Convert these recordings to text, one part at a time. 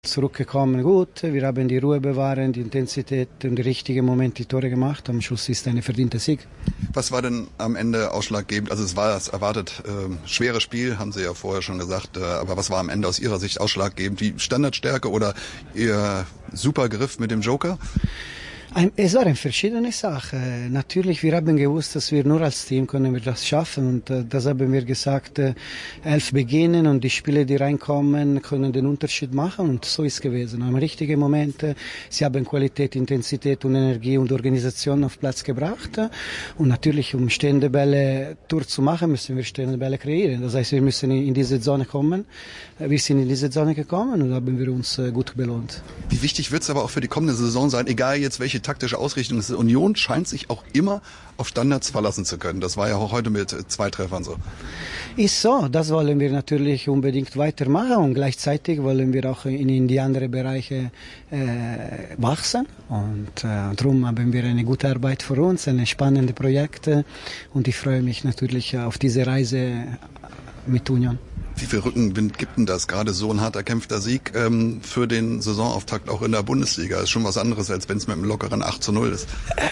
Zurückgekommen gut, wir haben die Ruhe bewahrt, die Intensität und die richtigen Momente die Tore gemacht. Am Schluss ist ein verdienter Sieg. Was war denn am Ende ausschlaggebend? Also es war das erwartet schwere Spiel, haben Sie ja vorher schon gesagt, aber was war am Ende aus Ihrer Sicht ausschlaggebend? Die Standardstärke oder Ihr super Griff mit dem Joker? Es waren verschiedene Sachen. Natürlich, wir haben gewusst, dass wir nur als Team können wir das schaffen und das haben wir gesagt, 11 beginnen und die Spiele, die reinkommen, können den Unterschied machen und so ist gewesen. Am richtigen Moment, sie haben Qualität, Intensität und Energie und Organisation auf Platz gebracht und natürlich, um stehende Bälle durchzumachen, müssen wir stehende Bälle kreieren. Das heißt, wir müssen in diese Zone kommen. Wir sind in diese Zone gekommen und haben wir uns gut belohnt. Wie wichtig wird es aber auch für die kommende Saison sein, egal jetzt welche taktische Ausrichtung ist. Union scheint sich auch immer auf Standards verlassen zu können. Das war ja auch heute mit 2 Treffern so. Ist so, das wollen wir natürlich unbedingt weitermachen und gleichzeitig wollen wir auch in die anderen Bereiche wachsen und darum haben wir eine gute Arbeit vor uns, eine spannende Projekte und ich freue mich natürlich auf diese Reise mit Union. Wie viel Rückenwind gibt denn das? Gerade so ein hart erkämpfter Sieg für den Saisonauftakt auch in der Bundesliga. Ist schon was anderes, als wenn es mit einem lockeren 8:0 ist.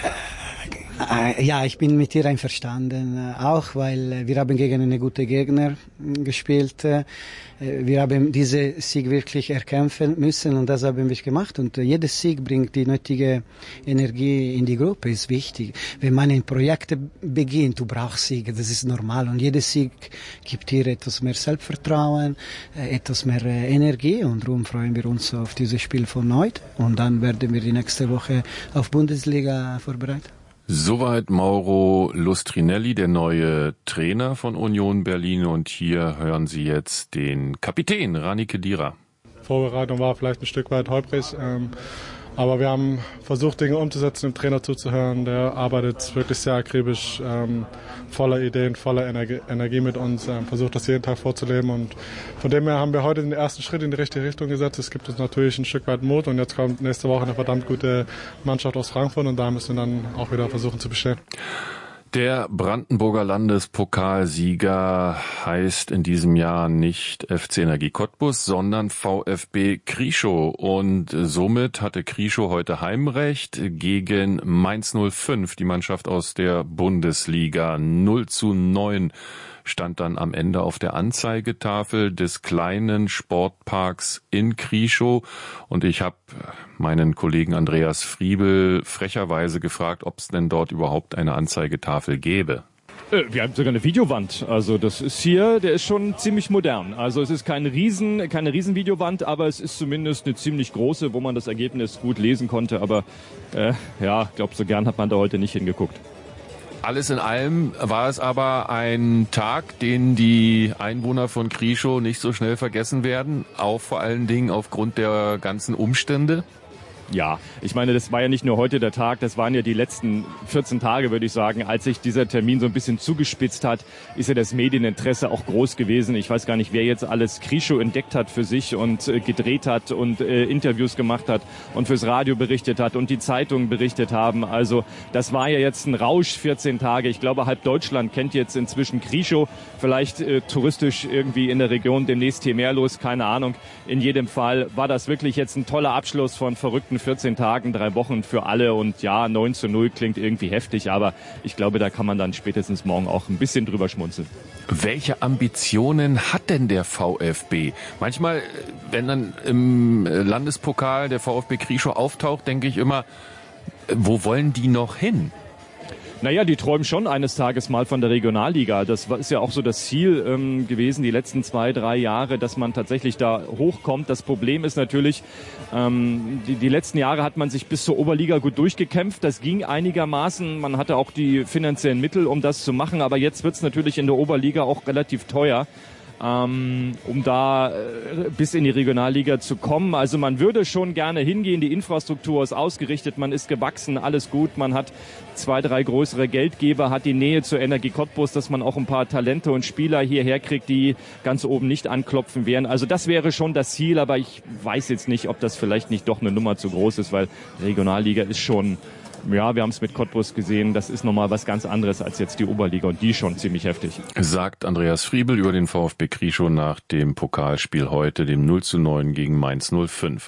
Ja, ich bin mit dir einverstanden, auch weil wir haben gegen einen guten Gegner gespielt. Wir haben diesen Sieg wirklich erkämpfen müssen und das haben wir gemacht. Und jeder Sieg bringt die nötige Energie in die Gruppe, ist wichtig. Wenn man ein Projekt beginnt, du brauchst Siege, das ist normal. Und jeder Sieg gibt dir etwas mehr Selbstvertrauen, etwas mehr Energie und darum freuen wir uns auf dieses Spiel von heute. Und dann werden wir die nächste Woche auf Bundesliga vorbereitet. Soweit Mauro Lustrinelli, der neue Trainer von Union Berlin. Und hier hören Sie jetzt den Kapitän Rani Khedira. Vorbereitung war vielleicht ein Stück weit holprig, aber wir haben versucht, Dinge umzusetzen, dem Trainer zuzuhören. Der arbeitet wirklich sehr akribisch, voller Ideen, voller Energie mit uns, versucht das jeden Tag vorzuleben. Und von dem her haben wir heute den ersten Schritt in die richtige Richtung gesetzt. Es gibt uns natürlich ein Stück weit Mut und jetzt kommt nächste Woche eine verdammt gute Mannschaft aus Frankfurt und da müssen wir dann auch wieder versuchen zu bestehen. Der Brandenburger Landespokalsieger heißt in diesem Jahr nicht FC Energie Cottbus, sondern VfB Krieschow. Und somit hatte Krieschow heute Heimrecht gegen Mainz 05, die Mannschaft aus der Bundesliga. 0:9 stand dann am Ende auf der Anzeigetafel des kleinen Sportparks in Krieschow. Und ich habe meinen Kollegen Andreas Friebel frecherweise gefragt, ob es denn dort überhaupt eine Anzeigetafel gäbe. Wir haben sogar eine Videowand. Also das ist hier, der ist schon ziemlich modern. Also es ist keine riesen Videowand, aber es ist zumindest eine ziemlich große, wo man das Ergebnis gut lesen konnte. Aber ich glaube, so gern hat man da heute nicht hingeguckt. Alles in allem war es aber ein Tag, den die Einwohner von Krieschow nicht so schnell vergessen werden, auch vor allen Dingen aufgrund der ganzen Umstände. Ja, ich meine, das war ja nicht nur heute der Tag, das waren ja die letzten 14 Tage, würde ich sagen. Als sich dieser Termin so ein bisschen zugespitzt hat, ist ja das Medieninteresse auch groß gewesen. Ich weiß gar nicht, wer jetzt alles Krieschow entdeckt hat für sich und gedreht hat und Interviews gemacht hat und fürs Radio berichtet hat und die Zeitungen berichtet haben. Also das war ja jetzt ein Rausch, 14 Tage. Ich glaube, halb Deutschland kennt jetzt inzwischen Krieschow. Vielleicht touristisch irgendwie in der Region demnächst hier mehr los, keine Ahnung. In jedem Fall war das wirklich jetzt ein toller Abschluss von verrückten 14 Tagen, 3 Wochen für alle und ja, 9:0 klingt irgendwie heftig, aber ich glaube, da kann man dann spätestens morgen auch ein bisschen drüber schmunzeln. Welche Ambitionen hat denn der VfB? Manchmal, wenn dann im Landespokal der VfB Krieschow auftaucht, denke ich immer, wo wollen die noch hin? Naja, die träumen schon eines Tages mal von der Regionalliga. Das ist ja auch so das Ziel gewesen, die letzten 2-3 Jahre, dass man tatsächlich da hochkommt. Das Problem ist natürlich, die letzten Jahre hat man sich bis zur Oberliga gut durchgekämpft. Das ging einigermaßen. Man hatte auch die finanziellen Mittel, um das zu machen. Aber jetzt wird's natürlich in der Oberliga auch relativ teuer, um da bis in die Regionalliga zu kommen. Also man würde schon gerne hingehen, die Infrastruktur ist ausgerichtet, man ist gewachsen, alles gut, man hat 2-3 größere Geldgeber, hat die Nähe zur Energie Cottbus, dass man auch ein paar Talente und Spieler hierher kriegt, die ganz oben nicht anklopfen werden. Also das wäre schon das Ziel, aber ich weiß jetzt nicht, ob das vielleicht nicht doch eine Nummer zu groß ist, weil Regionalliga ist schon ja, wir haben es mit Cottbus gesehen, das ist nochmal was ganz anderes als jetzt die Oberliga und die schon ziemlich heftig. Sagt Andreas Friebel über den VfB Krieschow nach dem Pokalspiel heute, dem 0:9 gegen Mainz 05.